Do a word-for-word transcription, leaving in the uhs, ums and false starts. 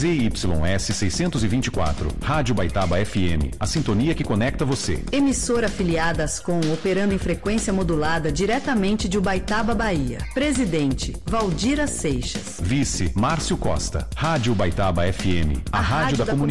Z Y S seiscentos e vinte e quatro, Rádio Baitaba F M, a sintonia que conecta você. Emissora afiliada Ascom, operando em frequência modulada diretamente de Ubaitaba, Bahia. Presidente, Valdira Seixas. Vice, Márcio Costa. Rádio Baitaba F M, a, a rádio, rádio da, da comunidade.